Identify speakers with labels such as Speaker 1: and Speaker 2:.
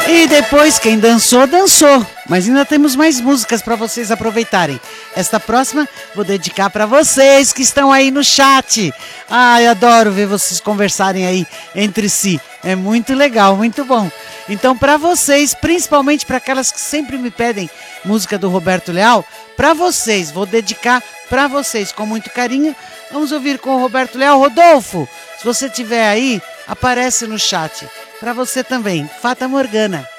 Speaker 1: E depois, quem dançou, dançou. Mas ainda temos mais músicas para vocês aproveitarem. Esta próxima vou dedicar para vocês que estão aí no chat. Ai, adoro ver vocês conversarem aí entre si. É muito legal, muito bom. Então, para vocês, principalmente para aquelas que sempre me pedem música do Roberto Leal, para vocês, vou dedicar para vocês com muito carinho. Vamos ouvir com o Roberto Leal. Rodolfo, se você estiver aí, aparece no chat. Para você também, Fata Morgana.